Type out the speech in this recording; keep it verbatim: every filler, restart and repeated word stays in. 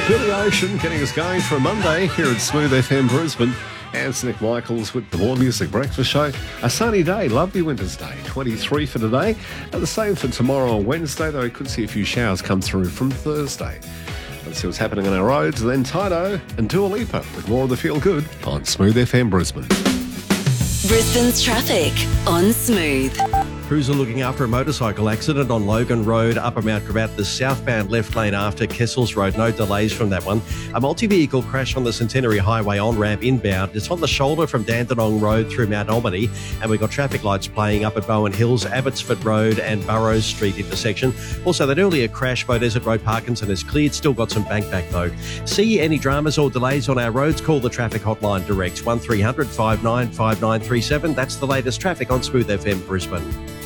Billy Ocean getting us going for a Monday here at Smooth F M Brisbane. And Nick Michaels with the More Music Breakfast Show. A sunny day, lovely winter's day, twenty-three for today. And the same for tomorrow on Wednesday, though I could see a few showers come through from Thursday. Let's see what's happening on our roads. Then Tydo and Dua Lipa with more of the Feel Good on Smooth F M Brisbane. Brisbane's traffic on Smooth. Crews are looking after a motorcycle accident on Logan Road, Upper Mount Gravatt, the southbound left lane after Kessels Road. No delays from that one. A multi-vehicle crash on the Centenary Highway on-ramp inbound. It's on the shoulder from Dandenong Road through Mount Albany. And we've got traffic lights playing up at Bowen Hills, Abbotsford Road and Burrows Street intersection. Also, that earlier crash, Beaudesert Road, Parkinson is cleared. Still got some bank back though. See any dramas or delays on our roads? Call the traffic hotline direct, one three hundred five nine five nine three seven. That's the latest traffic on Smooth F M Brisbane.